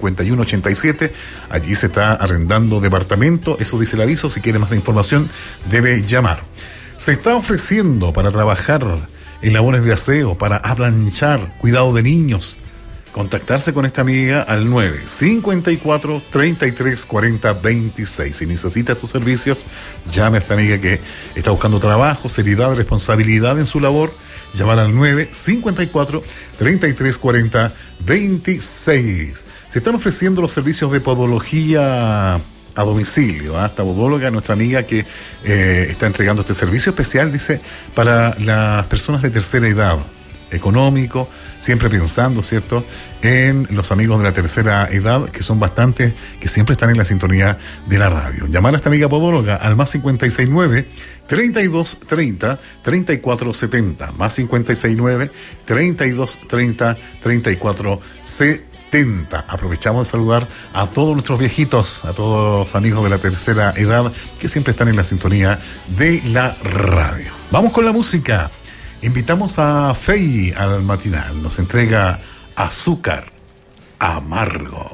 5187. Allí se está arrendando departamento, eso dice el aviso. Si quiere más información debe llamar. Se está ofreciendo para trabajar en labores de aseo, para aplanchar, cuidado de niños. Contactarse con esta amiga al 954 33 40 26. Si necesita tus servicios, llame a esta amiga que está buscando trabajo, seriedad, responsabilidad en su labor. Llamar al 954 33 40 26. Se están ofreciendo los servicios de podología a domicilio. Esta podóloga, nuestra amiga que está entregando este servicio especial, dice, para las personas de tercera edad. Económico, siempre pensando, ¿cierto?, en los amigos de la tercera edad, que son bastantes, que siempre están en la sintonía de la radio. Llamar a esta amiga podóloga al más 569 32 30 34 70, más 569 32 30 34 70. Aprovechamos de saludar a todos nuestros viejitos, a todos los amigos de la tercera edad que siempre están en la sintonía de la radio. Vamos con la música. Invitamos a Fey al matinal. Nos entrega Azúcar Amargo.